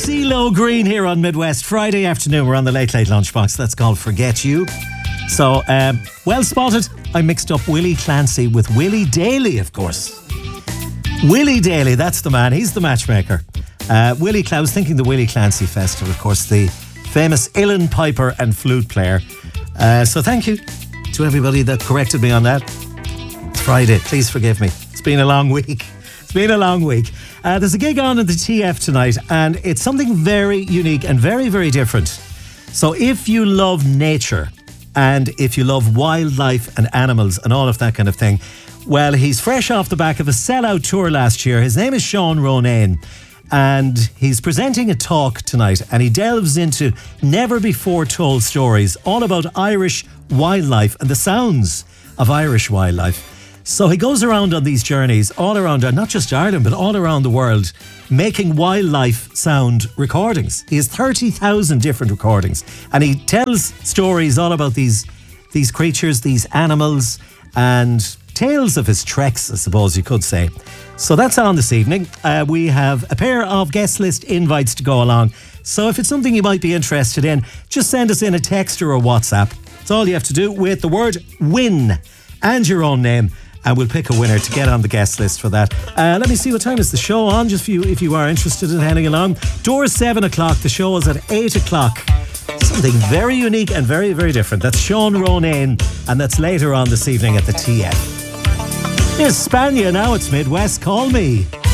CeeLo Green here on Midwest. Friday afternoon, we're on the Late Late Lunchbox. That's called Forget You. So, well spotted. I mixed up Willie Clancy with Willie Daly, of course. Willie Daly, that's the man. He's the matchmaker. I was thinking the Willie Clancy Festival, of course, the famous uilleann piper and flute player. So thank you to everybody that corrected me on that. It's Friday. Please forgive me. It's been a long week. There's a gig on at the TF tonight, and it's something very unique and very, very different. So if you love nature and if you love wildlife and animals and all of that kind of thing, well, he's fresh off the back of a sellout tour last year. His name is Sean Ronayne, and he's presenting a talk tonight, and he delves into never before told stories all about Irish wildlife and the sounds of Irish wildlife. So he goes around on these journeys all around, not just Ireland, but all around the world, making wildlife sound recordings. He has 30,000 different recordings, and he tells stories all about these creatures, these animals, and tales of his treks, I suppose you could say. So that's on this evening. We have a pair of guest list invites to go along. So if it's something you might be interested in, just send us in a text or a WhatsApp. That's all you have to do with the word WIN and your own name, and we'll pick a winner to get on the guest list for that. Let me see, what time is the show on, just for you, if you are interested in heading along. Doors 7 o'clock, the show is at 8 o'clock. Something very unique and very, very different. That's Sean Ronayne, and that's later on this evening at the TF. Here's Spania, now it's Midwest, Call Me.